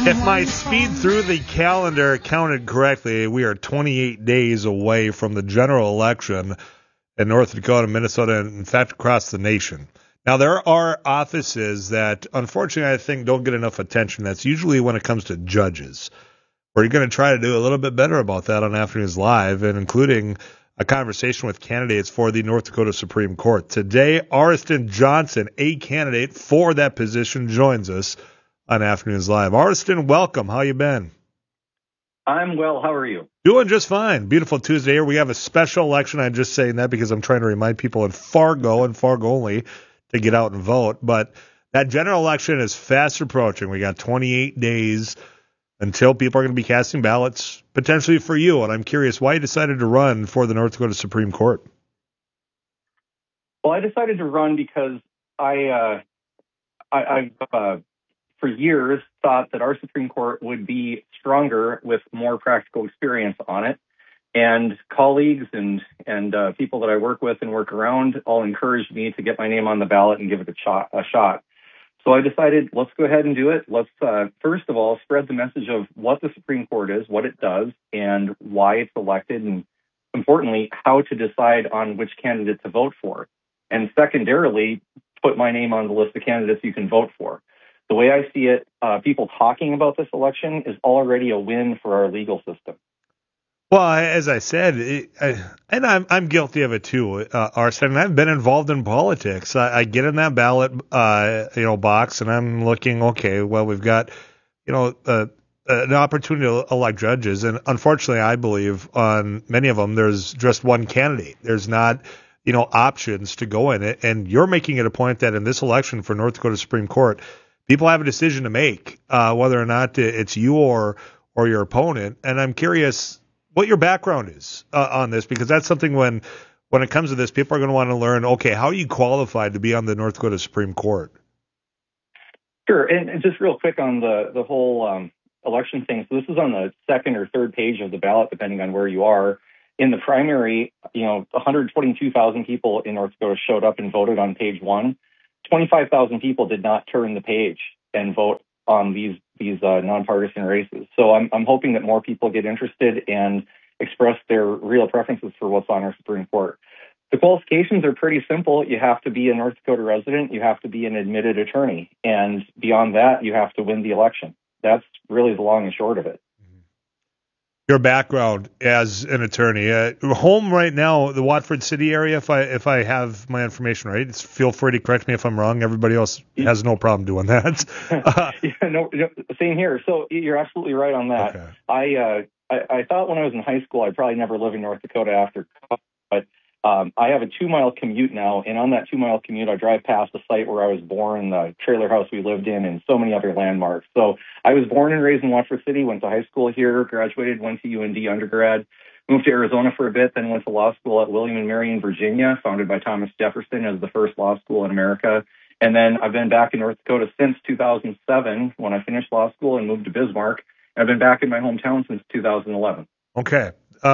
If my speed through the calendar counted correctly, we are 28 days away from the general election in North Dakota, Minnesota, and in fact across the nation. Now, there are offices that, unfortunately, I think don't get enough attention. That's usually when it comes to judges. We're going to try to do a little bit better about that on Afternoons Live, and including a conversation with candidates for the North Dakota Supreme Court. Today, Ariston Johnson, a candidate for that position, joins us on Afternoons Live. Ariston, welcome. How you been? I'm well. How are you? Doing just fine. Beautiful Tuesday here. We have a special election. I'm just saying that because I'm trying to remind people in Fargo and Fargo only to get out and vote. But that general election is fast approaching. We got 28 days until people are going to be casting ballots, potentially for you. And I'm curious why you decided to run for the North Dakota Supreme Court. Well, I decided to run because I for years thought that our Supreme Court would be stronger with more practical experience on it. And colleagues and people that I work with and work around all encouraged me to get my name on the ballot and give it a shot. So I decided, let's go ahead and do it. Let's, first of all, spread the message of what the Supreme Court is, what it does, and why it's elected, and importantly, how to decide on which candidate to vote for. And secondarily, put my name on the list of candidates you can vote for. The way I see it, people talking about this election is already a win for our legal system. Well, as I said, and I'm guilty of it too, Ariston. I've been involved in politics. I get in that ballot, box, and I'm looking. Okay, well, we've got, an opportunity to elect judges, and unfortunately, I believe on many of them, there's just one candidate. There's not, options to go in it, and you're making it a point that in this election for North Dakota Supreme Court, people have a decision to make, whether or not it's you or your opponent. And I'm curious what your background is on this, because that's something when it comes to this, people are going to want to learn, okay, how are you qualified to be on the North Dakota Supreme Court? Sure. And just real quick on the whole election thing. So this is on the second or third page of the ballot, depending on where you are. In the primary, 122,000 people in North Dakota showed up and voted on page one. 25,000 people did not turn the page and vote on these nonpartisan races. So I'm hoping that more people get interested and express their real preferences for what's on our Supreme Court. The qualifications are pretty simple. You have to be a North Dakota resident. You have to be an admitted attorney. And beyond that, you have to win the election. That's really the long and short of it. Your background as an attorney, home right now, the Watford City area. If I have my information right, feel free to correct me if I'm wrong. Everybody else has no problem doing that. No, same here. So you're absolutely right on that. Okay. I thought when I was in high school I'd probably never live in North Dakota after, but I have a 2-mile commute now, and on that 2-mile commute, I drive past the site where I was born, the trailer house we lived in, and so many other landmarks. So I was born and raised in Watford City, went to high school here, graduated, went to UND undergrad, moved to Arizona for a bit, then went to law school at William and Mary in Virginia, founded by Thomas Jefferson as the first law school in America. And then I've been back in North Dakota since 2007 when I finished law school and moved to Bismarck. I've been back in my hometown since 2011. Okay.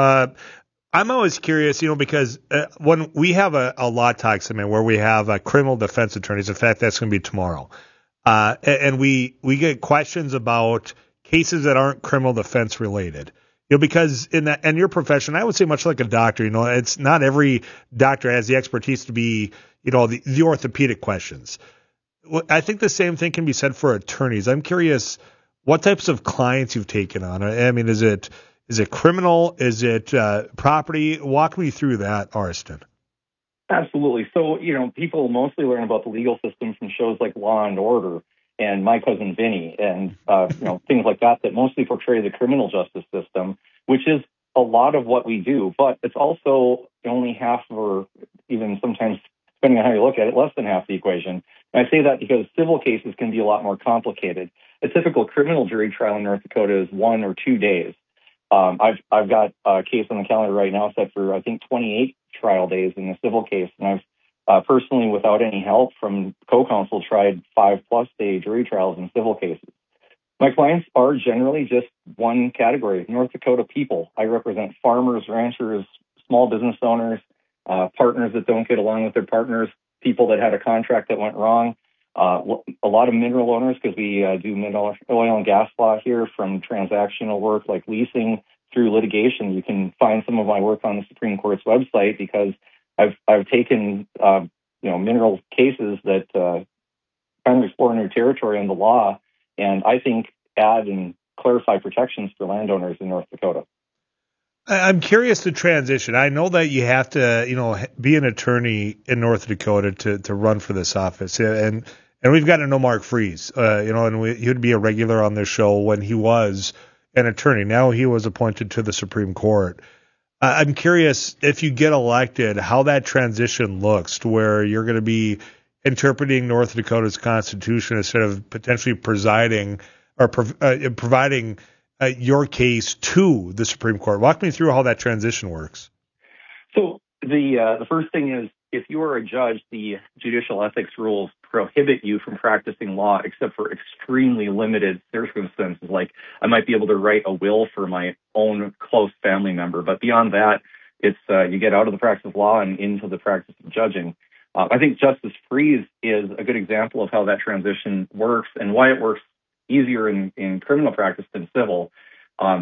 I'm always curious, because when we have a law talk segment where we have criminal defense attorneys, in fact, that's going to be tomorrow, and we get questions about cases that aren't criminal defense related, because in your profession, I would say much like a doctor, it's not every doctor has the expertise to be, the orthopedic questions. I think the same thing can be said for attorneys. I'm curious what types of clients you've taken on. I mean, is it criminal? Is it property? Walk me through that, Ariston. Absolutely. So, people mostly learn about the legal system from shows like Law and Order and My Cousin Vinny and, things like that mostly portray the criminal justice system, which is a lot of what we do. But it's also only half, or even sometimes, depending on how you look at it, less than half the equation. And I say that because civil cases can be a lot more complicated. A typical criminal jury trial in North Dakota is 1 or 2 days. I've got a case on the calendar right now set for, I think, 28 trial days in the civil case. And I've personally, without any help from co-counsel, tried 5+ day jury trials in civil cases. My clients are generally just one category, North Dakota people. I represent farmers, ranchers, small business owners, partners that don't get along with their partners, people that had a contract that went wrong. A lot of mineral owners, because we do mineral oil and gas law here, from transactional work like leasing through litigation. You can find some of my work on the Supreme Court's website, because I've taken mineral cases that kind of explore new territory in the law, and I think add and clarify protections for landowners in North Dakota. I'm curious to transition. I know that you have to, be an attorney in North Dakota to run for this office, and we've got to know Mark Freese, and he'd be a regular on this show when he was an attorney. Now he was appointed to the Supreme Court. I'm curious, if you get elected, how that transition looks, to where you're going to be interpreting North Dakota's Constitution instead of potentially presiding or providing your case to the Supreme Court. Walk me through how that transition works. So the first thing is, if you are a judge, the judicial ethics rules prohibit you from practicing law except for extremely limited circumstances. Like, I might be able to write a will for my own close family member, but beyond that, it's you get out of the practice of law and into the practice of judging. I think Justice Freese is a good example of how that transition works and why it works easier in criminal practice than civil. A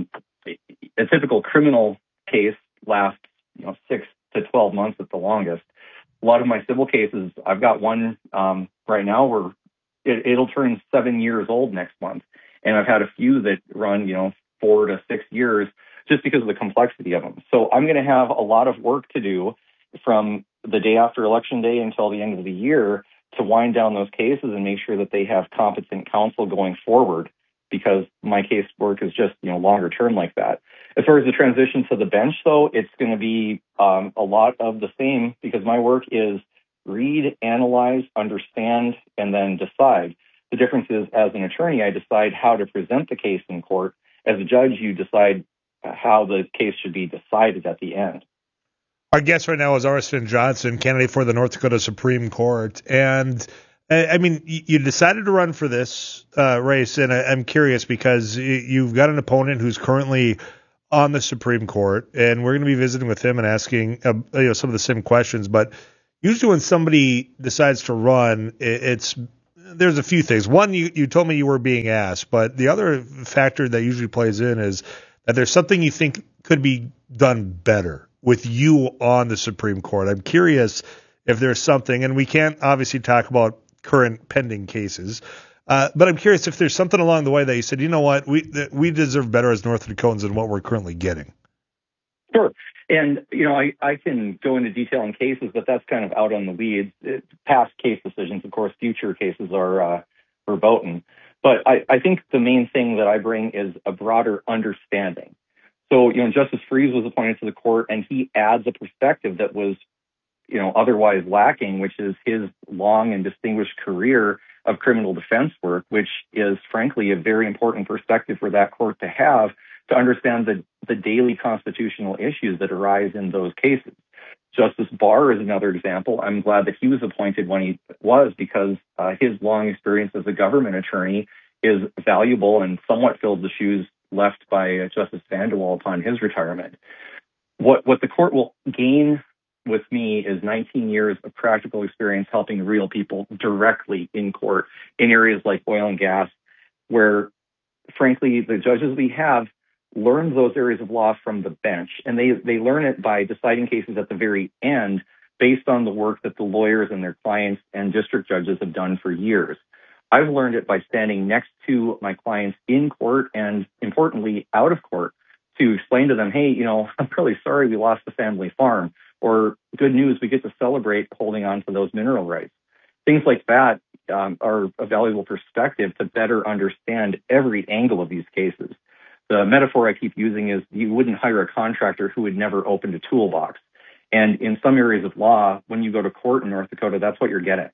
typical criminal case lasts 6 to 12 months at the longest. A lot of my civil cases, I've got one right now where it'll turn 7 years old next month, and I've had a few that run 4 to 6 years just because of the complexity of them. So I'm going to have a lot of work to do from the day after Election Day until the end of the year to wind down those cases and make sure that they have competent counsel going forward, because my case work is just longer term like that. As far as the transition to the bench, though, it's going to be a lot of the same, because my work is read, analyze, understand, and then decide. The difference is, as an attorney, I decide how to present the case in court. As a judge, you decide how the case should be decided at the end. Our guest right now is Arston Johnson, candidate for the North Dakota Supreme Court. And I mean, you decided to run for this race, and I'm curious because you've got an opponent who's currently on the Supreme Court, and we're going to be visiting with him and asking some of the same questions. But usually when somebody decides to run, there's a few things. One, you told me you were being asked, but the other factor that usually plays in is that there's something you think could be done better with you on the Supreme Court. I'm curious if there's something, and we can't obviously talk about current pending cases, but I'm curious if there's something along the way that you said, you know what, we deserve better as North Dakotans than what we're currently getting. Sure. And, I can go into detail on cases, but that's kind of out on the weeds. Past case decisions, of course, future cases are verboten. But I think the main thing that I bring is a broader understanding. So, Justice Freese was appointed to the court, and he adds a perspective that was, otherwise lacking, which is his long and distinguished career of criminal defense work, which is, frankly, a very important perspective for that court to have to understand the daily constitutional issues that arise in those cases. Justice Barr is another example. I'm glad that he was appointed when he was, because his long experience as a government attorney is valuable and somewhat fills the shoes left by Justice Vanderwall upon his retirement. What the court will gain with me is 19 years of practical experience helping real people directly in court in areas like oil and gas, where, frankly, the judges we have learn those areas of law from the bench, and they learn it by deciding cases at the very end based on the work that the lawyers and their clients and district judges have done for years. I've learned it by standing next to my clients in court and, importantly, out of court to explain to them, hey, I'm really sorry we lost the family farm, or good news, we get to celebrate holding on to those mineral rights. Things like that are a valuable perspective to better understand every angle of these cases. The metaphor I keep using is you wouldn't hire a contractor who had never opened a toolbox. And in some areas of law, when you go to court in North Dakota, that's what you're getting.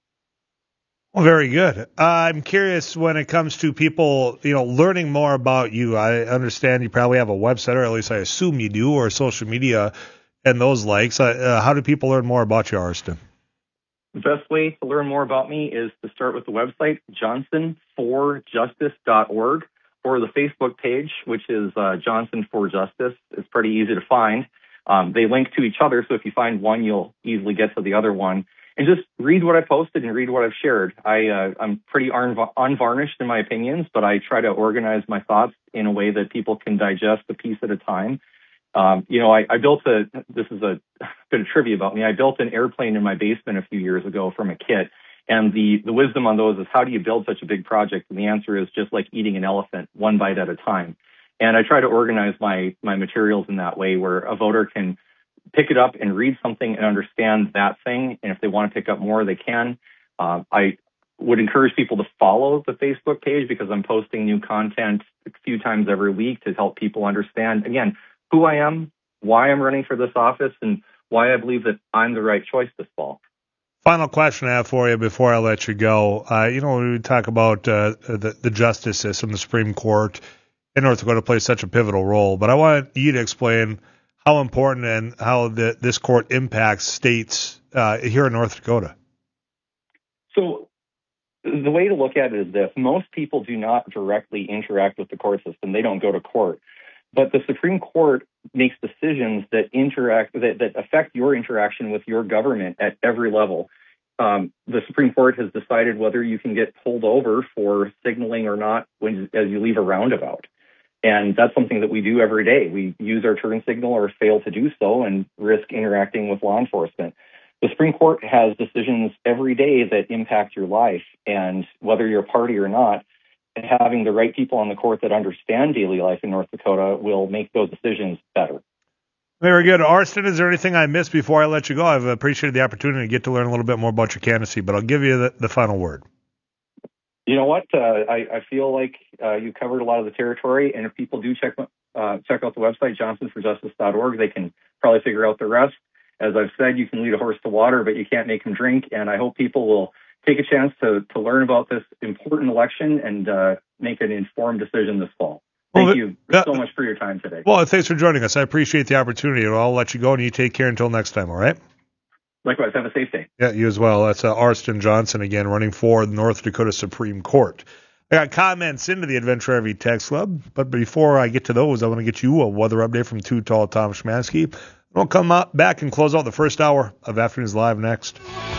Well, very good. I'm curious when it comes to people, learning more about you. I understand you probably have a website, or at least I assume you do, or social media and those likes. How do people learn more about you, Arston? The best way to learn more about me is to start with the website, johnsonforjustice.org, or the Facebook page, which is Johnson for Justice. It's pretty easy to find. They link to each other, so if you find one, you'll easily get to the other one. and just read what I posted and read what I've shared. I'm pretty unvarnished in my opinions, but I try to organize my thoughts in a way that people can digest a piece at a time. I built this is a bit of trivia about me. I built an airplane in my basement a few years ago from a kit. And the wisdom on those is, how do you build such a big project? And the answer is just like eating an elephant, one bite at a time. And I try to organize my materials in that way, where a voter can pick it up and read something and understand that thing. And if they want to pick up more, they can. I would encourage people to follow the Facebook page, because I'm posting new content a few times every week to help people understand, again, who I am, why I'm running for this office, and why I believe that I'm the right choice this fall. Final question I have for you before I let you go. When we talk about the justice system, the Supreme Court in North Dakota plays such a pivotal role, but I want you to explain how important and how this court impacts states here in North Dakota. So the way to look at it is this. Most people do not directly interact with the court system. They don't go to court. But the Supreme Court makes decisions that affect your interaction with your government at every level. The Supreme Court has decided whether you can get pulled over for signaling or not as you leave a roundabout. And that's something that we do every day. We use our turn signal or fail to do so and risk interacting with law enforcement. The Supreme Court has decisions every day that impact your life, and whether you're a party or not, having the right people on the court that understand daily life in North Dakota will make those decisions better. Very good. Arston, is there anything I missed before I let you go? I've appreciated the opportunity to get to learn a little bit more about your candidacy, but I'll give you the final word. You know what? I feel like you covered a lot of the territory, and if people do check out the website, johnsonforjustice.org, they can probably figure out the rest. As I've said, you can lead a horse to water, but you can't make him drink, and I hope people will take a chance to learn about this important election and make an informed decision this fall. Thank you so much for your time today. Well, thanks for joining us. I appreciate the opportunity. I'll let you go, and you take care until next time, all right? Likewise. Have a safe day. Yeah, you as well. That's Arston Johnson, again, running for the North Dakota Supreme Court. I got comments into the Adventure RV Text Club, but before I get to those, I want to get you a weather update from Too Tall Tom Szymanski. We'll come back and close out the first hour of Afternoons Live next.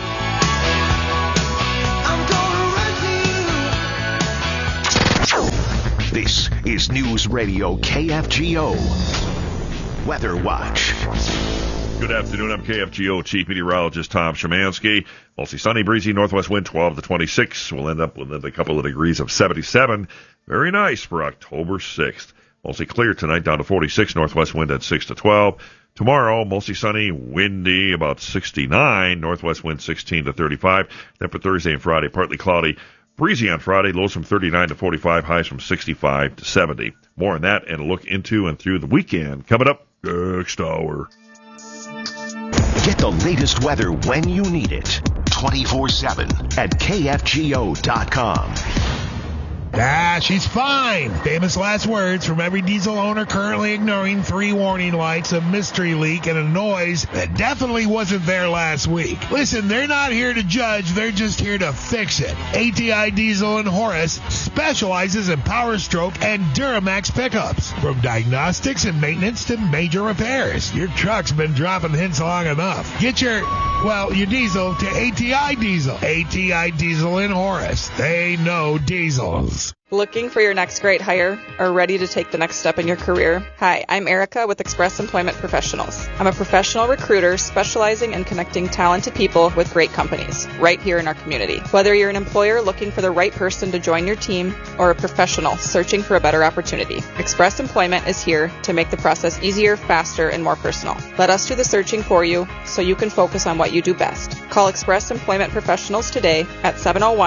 This is News Radio KFGO Weather Watch. Good afternoon. I'm KFGO Chief Meteorologist Tom Szymanski. Mostly sunny, breezy, northwest wind 12 to 26. We'll end up with a couple of degrees of 77. Very nice for October 6th. Mostly clear tonight, down to 46, northwest wind at 6 to 12. Tomorrow, mostly sunny, windy, about 69, northwest wind 16 to 35. Then for Thursday and Friday, partly cloudy, breezy on Friday, lows from 39 to 45, highs from 65 to 70. More on that and a look into and through the weekend coming up next hour. Get the latest weather when you need it, 24/7 at KFGO.com. She's fine. Famous last words from every diesel owner currently ignoring 3 warning lights, a mystery leak, and a noise that definitely wasn't there last week. Listen, they're not here to judge. They're just here to fix it. ATI Diesel in Horace specializes in Power Stroke and Duramax pickups. From diagnostics and maintenance to major repairs. Your truck's been dropping hints long enough. Get your diesel to ATI Diesel. ATI Diesel in Horace. They know diesels. Looking for your next great hire or ready to take the next step in your career? Hi, I'm Erica with Express Employment Professionals. I'm a professional recruiter specializing in connecting talented people with great companies right here in our community. Whether you're an employer looking for the right person to join your team or a professional searching for a better opportunity, Express Employment is here to make the process easier, faster, and more personal. Let us do the searching for you so you can focus on what you do best. Call Express Employment Professionals today at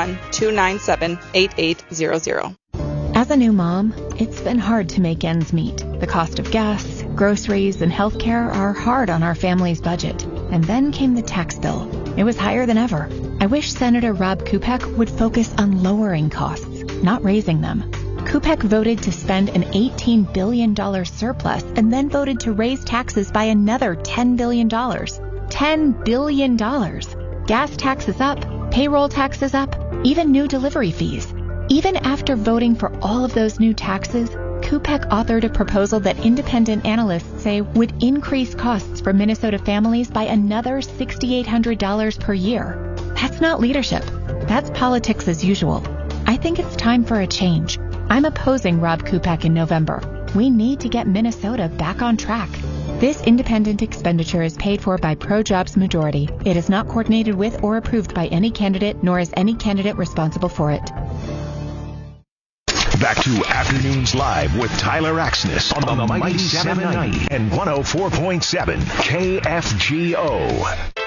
701-297-8800. As a new mom, it's been hard to make ends meet. The cost of gas, groceries, and healthcare are hard on our family's budget. And then came the tax bill. It was higher than ever. I wish Senator Rob Kupek would focus on lowering costs, not raising them. Kupek voted to spend an $18 billion surplus and then voted to raise taxes by another $10 billion. $10 billion. Gas taxes up, payroll taxes up, even new delivery fees. Even after voting for all of those new taxes, Kupek authored a proposal that independent analysts say would increase costs for Minnesota families by another $6,800 per year. That's not leadership. That's politics as usual. I think it's time for a change. I'm opposing Rob Kupek in November. We need to get Minnesota back on track. This independent expenditure is paid for by ProJobs Majority. It is not coordinated with or approved by any candidate, nor is any candidate responsible for it. Back to Afternoons Live with Tyler Axness on the Mighty 790 and 104.7 KFGO.